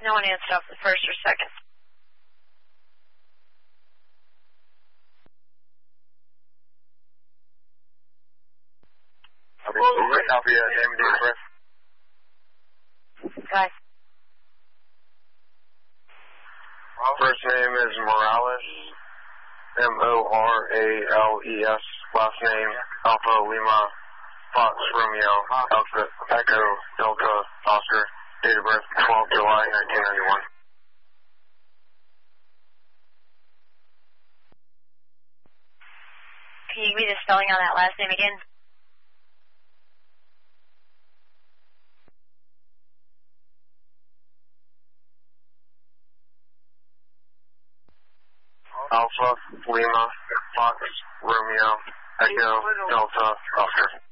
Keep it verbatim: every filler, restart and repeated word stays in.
No one answered off the first or second. Copy, uh, name and date of birth. Guys. First name is Morales, M O R A L E S. Last name, Alpha Lima Fox Romeo Alpha Echo Delta Oscar. Date of birth, twelfth of July, nineteen ninety-one. Can you give me the spelling on that last name again? Alpha Lima Fox Romeo Echo Delta Oscar.